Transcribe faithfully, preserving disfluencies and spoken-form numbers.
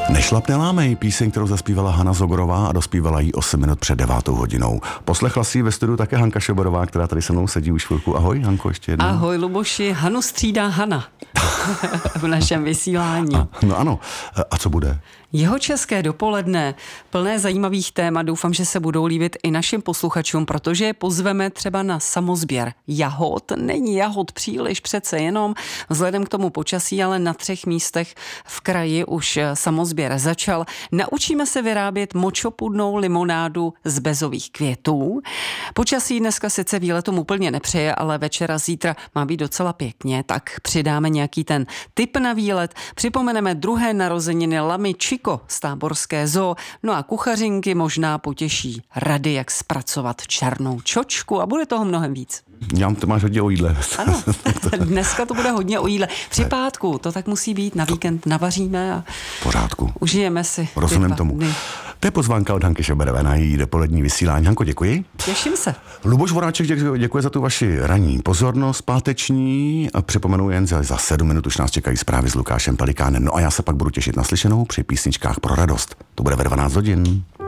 Nešlap nelámej, píseň, kterou zaspívala Hana Zogorová a dospívala jí osm minut před devátou hodinou. Poslechla si ji ve studiu také Hanka Šoborová, která tady se mnou sedí už chvilku. Ahoj, Hanko, ještě jednou. Ahoj, Luboši, Hanu střídá Hana v našem vysílání. A, no ano, a co bude? Jeho české dopoledne, plné zajímavých témat, doufám, že se budou líbit i našim posluchačům, protože je pozveme třeba na samozběr jahod. Není jahod příliš přece jenom vzhledem k tomu počasí, ale na třech místech v kraji už samozběr začal. Naučíme se vyrábět močopudnou limonádu z bezových květů. Počasí dneska sice výletům úplně nepřeje, ale večera zítra má být docela pěkně, tak přidáme nějaký ten tip na výlet. Připomeneme druhé narozeniny Lamy Chico z táborské zoo, no a kuchařinky možná potěší rady, jak zpracovat černou čočku a bude toho mnohem víc. Já to máš hodně o jídle. Ano, dneska to bude hodně o jídle. Při pátku, to tak musí být, na víkend navaříme a pořádku. Užijeme si. Rozumím tomu. Dny. To je pozvánka od Hanky Šoberové na její dopolední vysílání. Hanko, děkuji. Těším se. Luboš Voráček děkuje za tu vaši ranní pozornost páteční. A připomenu jen, že za sedm minut už nás čekají zprávy s Lukášem Pelikánem. No a já se pak budu těšit na slyšenou při písničkách pro radost. To bude ve dvanáct hodin.